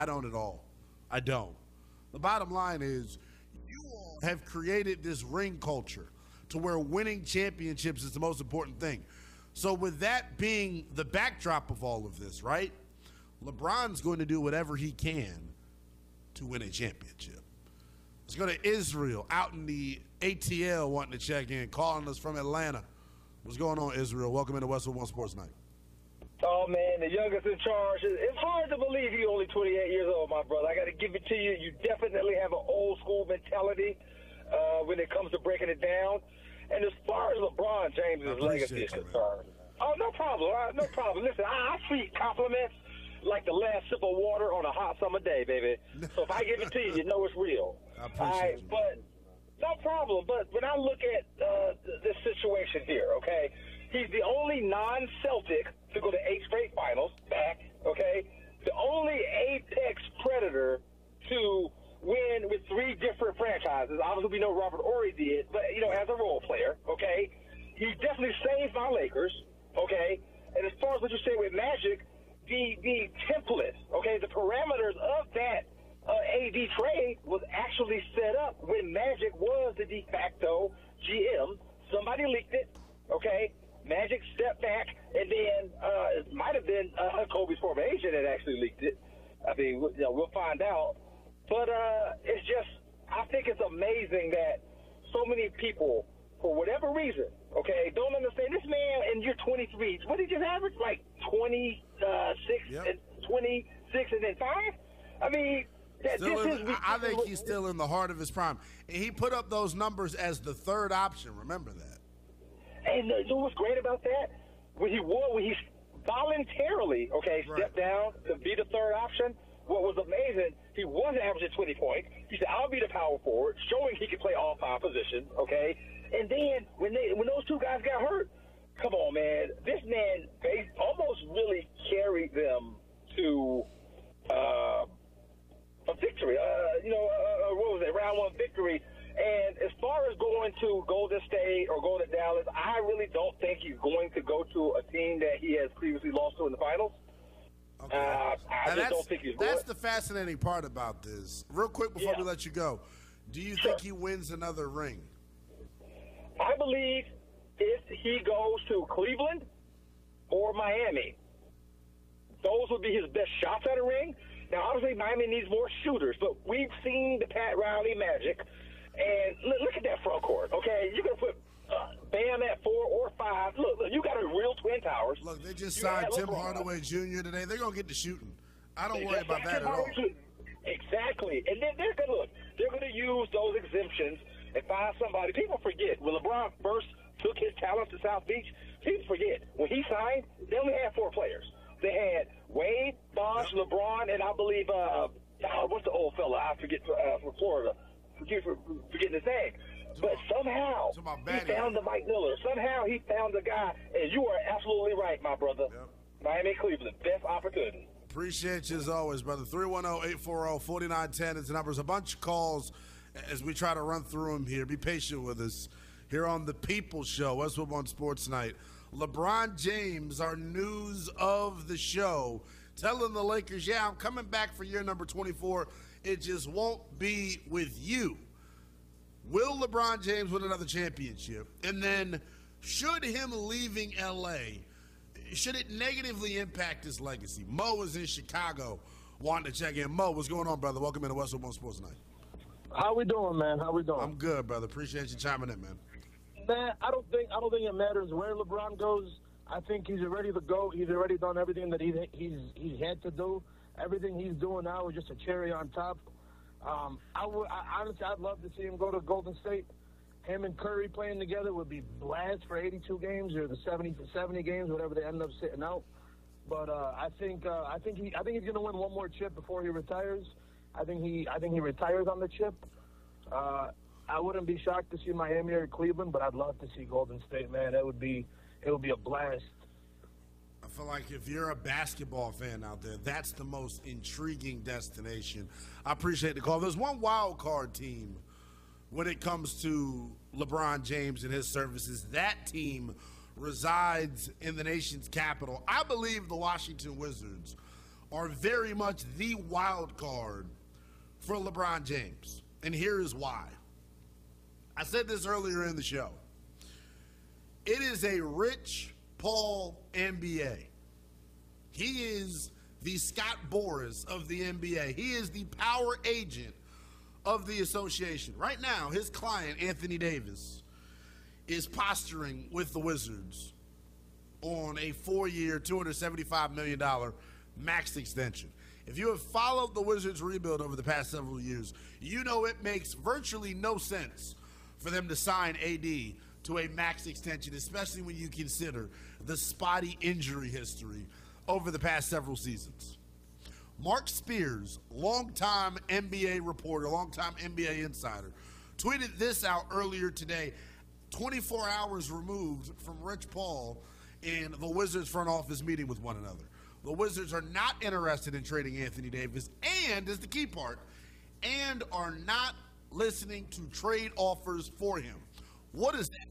I don't at all. I don't. The bottom line is you all have created this ring culture to where winning championships is the most important thing. So with that being the backdrop of all of this, right? LeBron's going to do whatever he can to win a championship. Let's go to Israel out in the ATL wanting to check in, calling us from Atlanta. What's going on, Israel? Welcome into Westwood One Sports Night. Oh, man, the youngest in charge. It's hard to believe you're only 28 years old, my brother. I got to give it to you. You definitely have an old-school mentality when it comes to breaking it down. And as far as LeBron James' legacy is concerned, oh, no problem. No problem. Listen, I treat compliments like the last sip of water on a hot summer day, baby. So if I give it to you, you know it's real. I appreciate you. But no problem. But when I look at this situation here, okay, he's the only non-Celtic to go to 8 straight finals back, okay? The only Apex Predator to win with 3 different franchises. Obviously, we know Robert Horry did, but, as a role player, okay? He definitely saved my Lakers, okay? And as far as what you say with Magic, the template, okay, the parameters of that AD trade was actually set up when Magic was the de facto GM. Somebody leaked it, okay? Magic stepped back, and then it might have been Kobe's former agent that actually leaked it. I mean, we'll find out. But it's just, I think it's amazing that so many people, for whatever reason, okay, don't understand. This man in year 23, what did he just average? Like 26 and 26 and then 5? I mean, I think he's still in the heart of his prime. And he put up those numbers as the third option. Remember that. And you know what's great about that? When he voluntarily, stepped down to be the third option, what was amazing, he was averaging 20 points. He said, I'll be the power forward, showing he can play all 5 positions, okay? And then when those 2 guys got hurt, come on, man. This man almost really carried them to a victory. What was it? Round 1 victory. And as far as going to Golden State or going to Dallas, I really don't think he's going to go to a team that he has previously lost to in the finals. Okay. I just don't think he's going. That's the fascinating part about this. Real quick before we let you go, do you think he wins another ring? I believe if he goes to Cleveland or Miami, those would be his best shots at a ring. Now, obviously, Miami needs more shooters, but we've seen the Pat Riley magic. And look at that front court, okay? You're going to put Bam at 4 or 5. Look, you got a real Twin Towers. Look, they just signed Tim Hardaway Jr. today. They're going to get to shooting. I don't worry about that at all. Exactly. And then they're going to use those exemptions and find somebody. People forget, when LeBron first took his talents to South Beach, people forget, when he signed, they only had 4 players. They had Wade, Bosh, LeBron, and I believe, what's the old fella? I forget, from Florida. Forgetting his name. But somehow he found the Mike Miller. Somehow he found the guy. And you are absolutely right, my brother. Yep. Miami, Cleveland, best opportunity. Appreciate you as always, brother. 310-840-4910 is the number. There's a bunch of calls as we try to run through them here. Be patient with us here on the People Show, Westwood One Sports Night. LeBron James, our news of the show, telling the Lakers, I'm coming back for year number 24. It just won't be with you. Will LeBron James win another championship? And then should him leaving L.A., should it negatively impact his legacy? Mo is in Chicago wanting to check in. Mo, what's going on, brother? Welcome into Westwood One Sports Night. How we doing, man? How we doing? I'm good, brother. Appreciate you chiming in, man. Man, I don't think it matters where LeBron goes. I think he's ready to go. He's already done everything that he's had to do. Everything he's doing now is just a cherry on top. Honestly, I'd love to see him go to Golden State. Him and Curry playing together would be blast for 82 games or the 70 games, whatever they end up sitting out. But I think he's going to win one more chip before he retires. I think he retires on the chip. I wouldn't be shocked to see Miami or Cleveland, but I'd love to see Golden State, man. It would be a blast. I feel like if you're a basketball fan out there, that's the most intriguing destination. I appreciate the call. There's one wild card team when it comes to LeBron James and his services. That team resides in the nation's capital. I believe the Washington Wizards are very much the wild card for LeBron James. And here is why. I said this earlier in the show. It is a Rich Paul NBA. He is the Scott Boras of the NBA. He is the power agent of the association. Right now, his client, Anthony Davis, is posturing with the Wizards on a 4-year, $275 million max extension. If you have followed the Wizards rebuild over the past several years, you know it makes virtually no sense for them to sign AD to a max extension, especially when you consider the spotty injury history over the past several seasons. Mark Spears, longtime NBA reporter, longtime NBA insider, tweeted this out earlier today, 24 hours removed from Rich Paul and the Wizards front office meeting with one another. The Wizards are not interested in trading Anthony Davis, and is the key part, and are not listening to trade offers for him. What does that